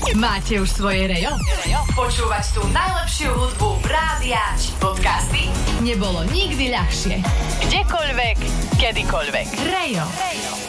Máte už svoje Rejo? Počúvať tú najlepšiu hudbu rádiač. Podcasty nebolo nikdy ľahšie. Kdekoľvek, kedykoľvek. Rejo.